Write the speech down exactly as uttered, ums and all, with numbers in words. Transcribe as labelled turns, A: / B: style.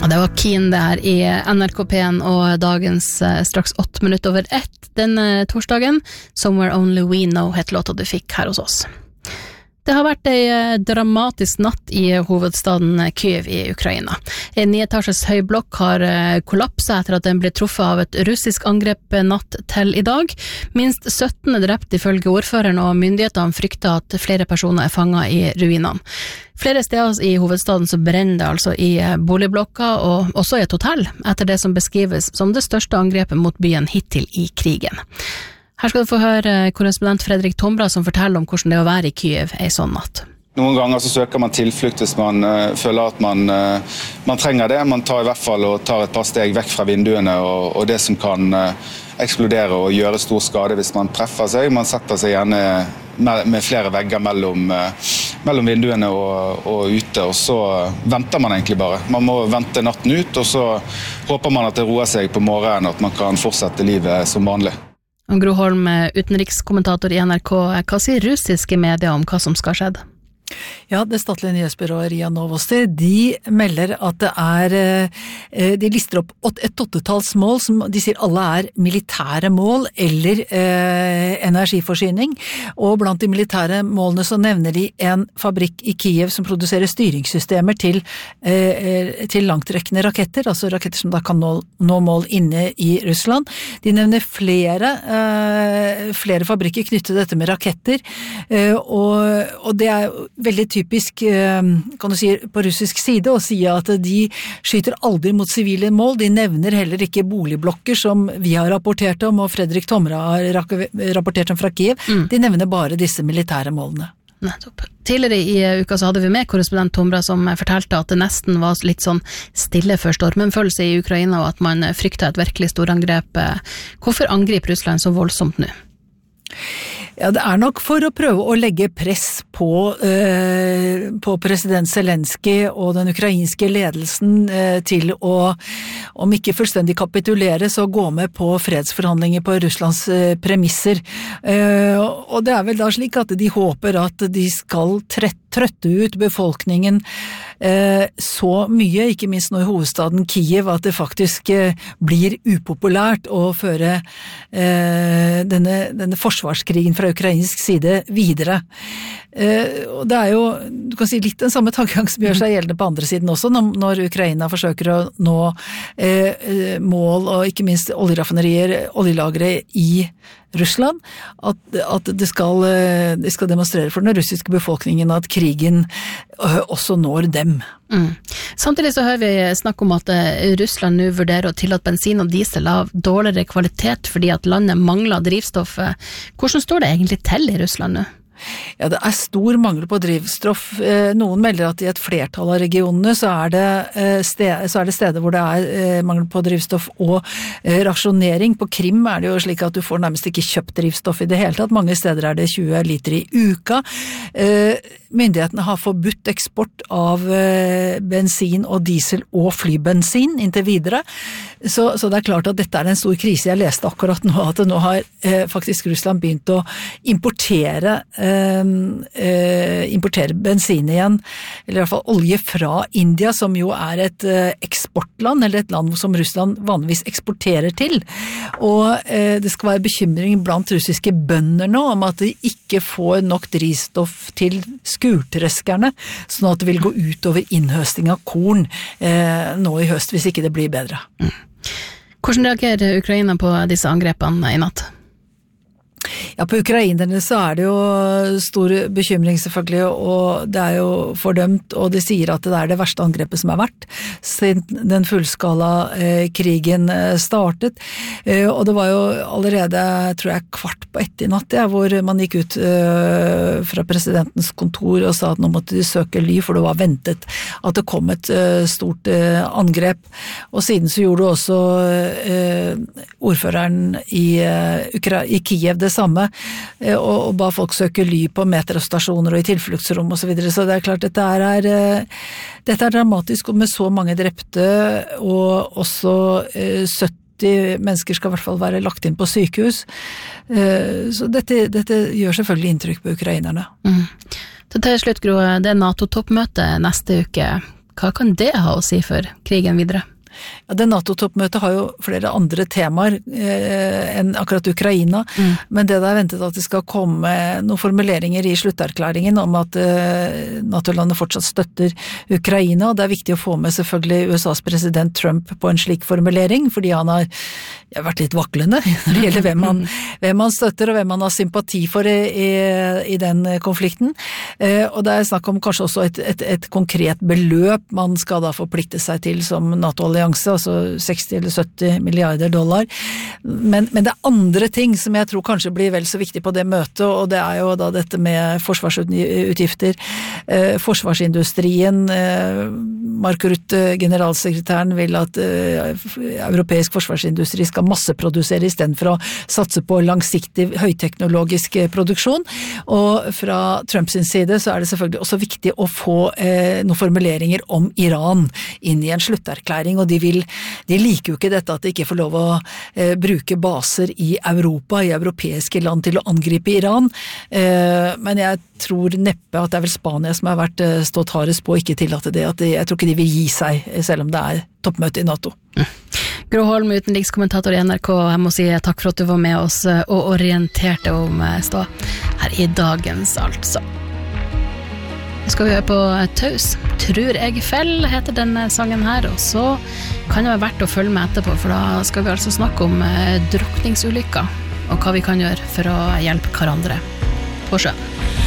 A: Det var Keen der i N R K P en og dagens straks åtte minutter over ett denne torsdagen. Somewhere Only We Know het låta du fikk her hos oss. Det har vært en dramatisk natt i hovedstaden Kyiv i Ukraina. En nietasjes høy blokk har kollapset etter at den ble truffet av et russisk angrep natt til i dag. Minst sytten er drept ifølge ordføreren, og myndighetene frykter at flere personer er fanget i ruinene. Flere steder i hovedstaden så brenner det altså i boligblokka og også i et hotell, etter det som beskrives som det største angrepet mot byen hittil i krigen. Her skal du få høre korrespondent Fredrik Tombra som forteller om hvordan det er å være i Kyiv en sånn natt.
B: Noen ganger så søker man tilflukt hvis man uh, føler at man, uh, man trenger det. Man tar i hvert fall og tar et par steg vekk fra vinduene og, og det som kan uh, eksplodere og gjøre stor skade hvis man treffer seg. Man setter seg gjerne med, med flere vegger mellom, uh, mellom vinduene og, og ute, og så venter man egentlig bare. Man må vente natten ut, og så håper man at det roer seg på morgenen, at man kan fortsette livet som vanlig.
A: Og Gro Holm, utenrikskommentator i N R K, hva sier russiske medier om hva som skal skjedd?
C: Ja, det statlige nyhetsbyrået RIA Novosti, de melder at det er, de lister opp et åttetalls mål som de sier alle er militære mål eller eh, energiforsyning, og blant de militære målene så nevner de en fabrikk i Kyiv som produserer styringssystemer til, eh, til langtrekkende raketter, altså raketter som da kan nå, nå mål inne i Russland. De nevner flere, eh, flere fabrikker knyttet til dette med raketter, eh, og, og det er veldig typisk, kan du si, på russisk side å si at de skyter aldri mot sivile mål. De nevner heller ikke boligblokker som vi har rapportert om, og Fredrik Tomra har rapportert om fra Kyiv. Mm. De nevner bare disse militære målene.
A: Nettopp. Tidligere i uka så hadde vi med korrespondent Tomra som fortalte at det nesten var litt sånn stille før stormen-følelse i Ukraina, og at man fryktet et virkelig storangrep. Hvorfor angriper Russland så voldsomt nå?
C: Ja, det er nok for å prøve å legge press på, eh, på president Zelensky og den ukrainske ledelsen eh, til å, om ikke fullstendig kapitulere, så gå med på fredsforhandlinger på Russlands eh, premisser. Eh, og det er vel da slik at de håper at de skal trette trøtte ut befolkningen eh, så mye, ikke minst nå i hovedstaden Kyiv, at det faktisk eh, blir upopulært å føre eh, denne, denne forsvarskrigen fra ukrainsk side videre. Eh, og det er jo, du kan si litt den samme tankegang som gjør seg gjeldende på andre siden også, når, når Ukraina forsøker å nå eh, mål og ikke minst oljeraffinerier, oljelagre i Russland, at, at det, skal, det skal demonstrere for den russiske befolkningen at krigen også når dem.
A: Mm. Samtidig så hører vi snakk om at Russland nå vurderer å tillate bensin og diesel av dårligere kvalitet fordi at landet mangler drivstoff. Hvordan står det egentlig til i Russland nå?
C: Ja, det er stor mangel på drivstoff. Noen melder at i et flertall av regionene så er det, sted, så er det steder hvor det er mangel på drivstoff og rasjonering. På Krim er det jo slik at du får nærmest ikke kjøpt drivstoff i det hele tatt. Mange steder er det tjue liter i uka. Myndighetene har forbudt eksport av bensin og diesel og flybensin inntil videre. Så, så det er klart at dette er en stor krise. Jeg leste akkurat nå at nå har faktisk Russland begynt å importere Uh, importere bensin igjen, eller i hvert fall olje fra India, som jo er et uh, eksportland, eller et land som Russland vanligvis eksporterer til. Og uh, det skal være bekymring blant russiske bønder nå om at de ikke får nok drivstoff til skurtreskerne, sånn at det vil gå ut over innhøsting av korn uh, nå i høst, hvis ikke det blir bedre.
A: Mm. Hvordan reagerer Ukraina på disse angrepene i natt?
C: Ja, på ukrainerne så er det jo stor bekymring selvfølgelig, og det er jo fordømt, og de sier at det er det verste angrepet som er vært siden den fullskala eh, krigen startet. Eh, og det var jo allerede, tror jeg, kvart på ett i natt, ja, hvor man gikk ut eh, fra presidentens kontor og sa at nå måtte de søke ly, for det var ventet at det kom et eh, stort eh, angrep. Og siden så gjorde også eh, ordføreren i, eh, Ukra- i Kyiv det samme, og, og ba folk søke ly på metrostasjoner og i tilfluktsrom og så videre. Så det er klart, dette er, dette er dramatisk, og med så mange drepte, og også sytti mennesker skal i hvert fall være lagt inn på sykehus. Så dette, dette gjør selvfølgelig inntrykk på ukrainerne.
A: Mm. Så til slutt, Gro, det er NATO-toppmøte neste uke. Hva kan det ha å si for krigen videre?
C: Ja, det NATO-toppmøtet har jo flere andre temaer eh, enn akkurat Ukraina, mm. men det der ventet at det skal komme noen formuleringer i slutterklæringen om at eh, NATO-landet fortsatt støtter Ukraina, og det er viktig å få med selvfølgelig U S A's president Trump på en slik formulering, fordi han har jeg har vært litt vaklende når det gjelder hvem han, hvem han støtter og hvem han har sympati for i, i, i den konflikten. Eh, og det er snakk om kanskje også et, et, et konkret beløp man skal da forplikte seg til som NATO-allianse, altså seksti eller sytti milliarder dollar. Men, men det er andre ting som jeg tror kanskje blir vel så viktig på det møtet, og det er jo da dette med forsvarsutgifter, eh, forsvarsindustrien, eh, Mark Rutte, generalsekretæren, vil at eh, europeisk forsvarsindustri skal masseprodusere i stedet for å satse på langsiktig høyteknologisk produksjon. Og fra Trumps side så er det selvfølgelig også viktig å få eh, noen formuleringer om Iran inn i en slutterklæring, og de, vil, de liker jo ikke dette at de ikke får lov å eh, bruke baser i Europa, i europeiske land til å angripe Iran. Eh, men jeg tror neppe at det er vel Spania som har vært eh, stått hardest på å ikke tillate det, at de, jeg tror ikke de vil gi seg, selv om det er toppmøte i NATO.
A: Mm. Gro Holm, utenrikskommentator i N R K, jeg må si takk for at du var med oss og orienterte om stå her i dagens altså. Nå skal vi høre på Taus. Tror jeg fell heter denne sangen her, og så kan det være verdt å følge med etterpå, for da skal vi altså snakke om drukningsulykker og hva vi kan gjøre for å hjelpe hverandre på sjøen.